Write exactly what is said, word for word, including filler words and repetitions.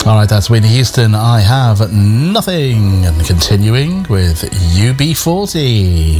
All right, that's Whitney Houston. I have nothing. And continuing with U B forty.